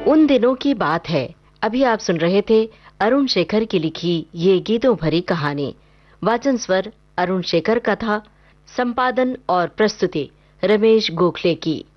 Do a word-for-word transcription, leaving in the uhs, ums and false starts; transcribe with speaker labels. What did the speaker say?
Speaker 1: उन दिनों की बात है। अभी आप सुन रहे थे अरुण शेखर की लिखी ये गीतों भरी कहानी। वाचन स्वर अरुण शेखर का था। संपादन और प्रस्तुति रमेश गोखले की।